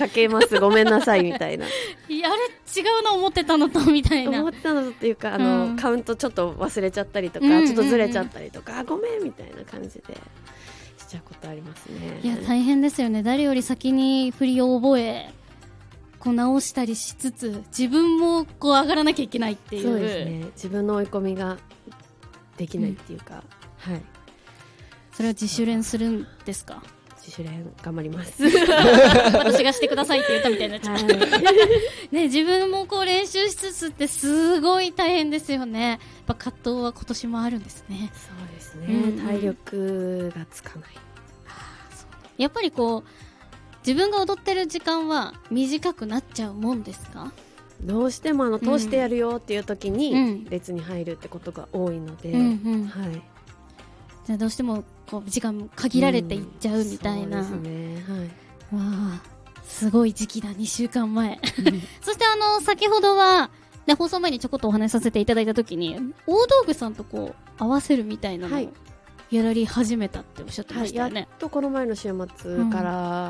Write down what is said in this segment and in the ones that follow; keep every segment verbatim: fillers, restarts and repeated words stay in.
かけますごめんなさいみたいな。 いやあれ違うの思ってたのとみたいな思ってたのっていうかあの、うん、カウントちょっと忘れちゃったりとか、うんうんうん、ちょっとずれちゃったりとか、あごめんみたいな感じでしちゃうことありますね。 いや大変ですよね。誰より先に振りを覚えこう直したりしつつ自分もこう上がらなきゃいけないっていう。 そうですね、自分の追い込みができないっていうか、うん、はい。 それは自主練するんですか？ 自主練頑張ります私がしてくださいって言ったみたいになっちゃう、はいね、自分もこう練習しつつってすごい大変ですよね。やっぱ葛藤は今年もあるんですね。 そうですね、うんうん、体力がつかない。 やっぱりこう自分が踊ってる時間は短くなっちゃうもんですか？ どうしてもあの通してやるよっていう時に列に入るってことが多いので、うんうん、はい、 じゃあどうしてもこう時間限られていっちゃうみたいな、 うん、そうですね、はい、 わあすごい時期だにしゅうかんまえ、うん、そしてあの先ほどは、ね、放送前にちょこっとお話しさせていただいた時に大道具さんとこう合わせるみたいなのをやられ始めたっておっしゃってましたよね、 はい、やっとこの前の週末から、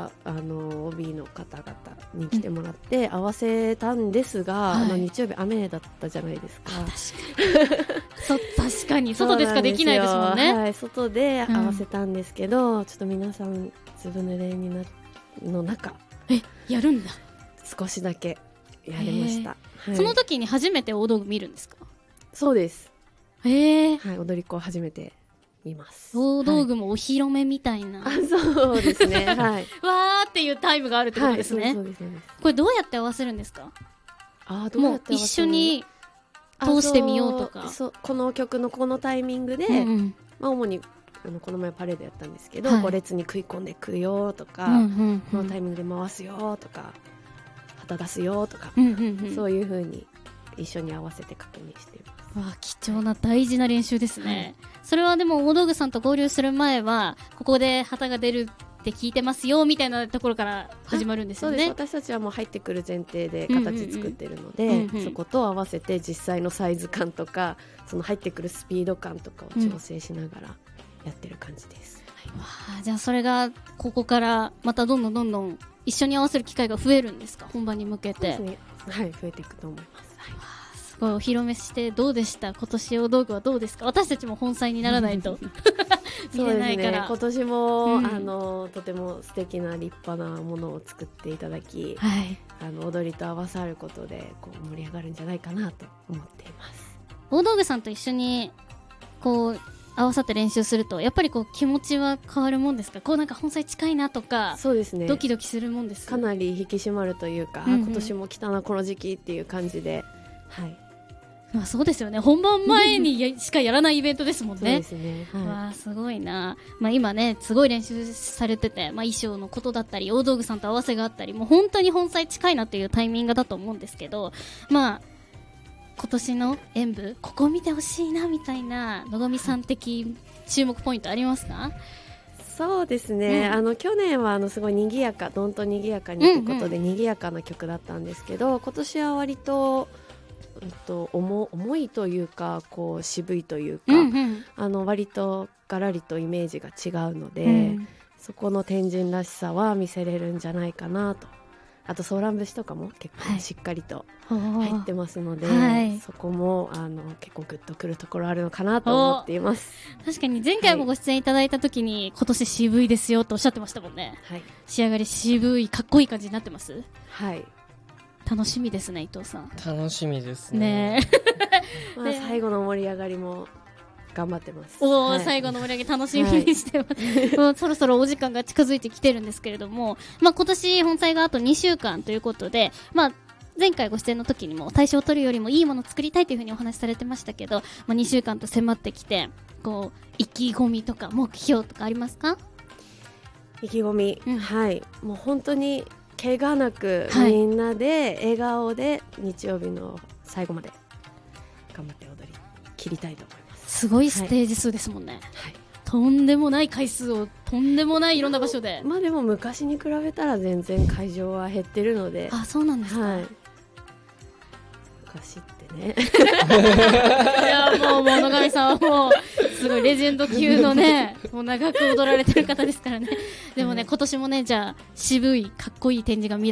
うん、あの オービー の方々に来てもらって合わせたんですが、はい、あの日曜日雨だったじゃないですか。 確かにそ確かに外でしかできないですもんね。 はい、外で合わせたんですけど、うん、ちょっと皆さんずぶ濡れになの中えやるんだ少しだけやりました、 はい、その時に初めて大道具見るんですか？ そうです。 へー、 はい、踊り子を初めて見ます。 大道具もお披露目みたいな、 はい、あそうですね、はい、 わーっていうタイムがあるってことですね、はい、そうですそうです。これどうやって合わせるんですか？ あどうやって合わせる？ もう一緒に通してみようとか。 そうそうこの曲のこのタイミングで、うんうんまあ、主にあのこの前パレードやったんですけど、はい、こう列に食い込んでくよとか、うんうんうん、このタイミングで回すよとか旗出すよとか、うんうんうん、そういう風に一緒に合わせて確認しています。 わあ貴重な大事な練習ですね、はい、それはでも大道具さんと合流する前はここで旗が出るって聞いてますよみたいなところから始まるんですよね。 そうです。私たちはもう入ってくる前提で形作ってるので、うんうんうん、そこと合わせて実際のサイズ感とかその入ってくるスピード感とかを調整しながらやってる感じです、 うんはい、わあじゃあそれがここからまたどんどんどんどん一緒に合わせる機会が増えるんですか？本番に向けて。 そうですね、はい増えていくと思います、はいお披露目してどうでした？今年大道具はどうですか？私たちも本妻にならないと見れないから。 そうですね、今年も、うん、あのとても素敵な立派なものを作っていただき、はい、あの踊りと合わさることでこう盛り上がるんじゃないかなと思っています。 大道具さんと一緒にこう合わさって練習するとやっぱりこう気持ちは変わるもんですか？こうなんか本妻近いなとか。 そうですね、 ドキドキするもんです。 かなり引き締まるというか、うんうん、今年も来たなこの時期っていう感じで、はいまあ、そうですよね。本番前にしかやらないイベントですもんね。 そうですね、はい、 わあすごいな、まあ、今ねすごい練習されてて、まあ、衣装のことだったり大道具さんと合わせがあったりもう本当に本妻近いなっていうタイミングだと思うんですけど、まあ今年の演舞ここ見てほしいなみたいなのぞみさん的注目ポイントありますか？ そうですね、うん、あの去年はあのすごい賑やかどんと賑やかにということで、うんうん、賑やかな曲だったんですけど今年は割とえっと、重, 重いというかこう渋いというか、うんうん、あの割とガラリとイメージが違うので、うん、そこの天神らしさは見せれるんじゃないかなと。あとソーラン節とかも結構しっかりと入ってますので、はい、そこもあの結構グッとくるところあるのかなと思っています。 確かに前回もご出演いただいた時に、はい、今年渋いですよとおっしゃってましたもんね、はい、仕上がり渋いかっこいい感じになってます。 はい楽しみですね伊藤さん。 楽しみですね。 ねまあ最後の盛り上がりも頑張ってます。 お、 はい、 最後の盛り上げ楽しみにしてます、はい、もうそろそろお時間が近づいてきてるんですけれども、まあ、今年本妻があとにしゅうかんということで、まあ、前回ご出演の時にも大賞を取るよりもいいものを作りたいというふうにお話しされてましたけど、まあ、にしゅうかんと迫ってきてこう意気込みとか目標とかありますか？ 意気込み、うん、はいもう本当に怪我なく、はい、みんなで笑顔で日曜日の最後まで頑張って踊り切りたいと思います。 すごいステージ数ですもんね、はい、とんでもない回数をとんでもないいろんな場所で、 まあでも昔に比べたら全然会場は減ってるので。 あ、そうなんですか、はい、 昔ってねいやもう野上さんはもうすごいレジェンド級のねもう長く踊られてる方ですからね。でもね今年もねじゃあ渋いかっこいい展示が見